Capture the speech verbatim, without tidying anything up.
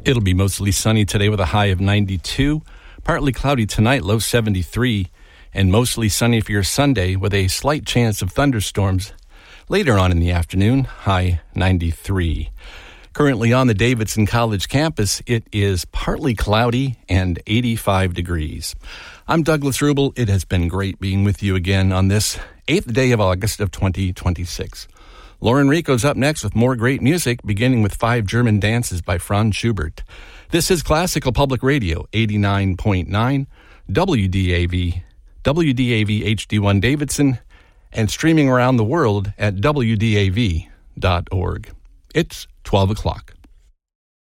It'll be mostly sunny today with a high of ninety-two. Partly cloudy tonight, low seventy-three. And mostly sunny for your Sunday with a slight chance of thunderstorms later on in the afternoon, high ninety-three. Currently on the Davidson College campus, it is partly cloudy and eighty-five degrees. I'm Douglas Rubel. It has been great being with you again on this eighth day of August of twenty twenty-six. Lauren Rico's up next with more great music, beginning with Five German Dances by Franz Schubert. This is Classical Public Radio, eighty-nine point nine, W D A V, W D A V H D one Davidson, and streaming around the world at W D A V dot org. It's twelve o'clock.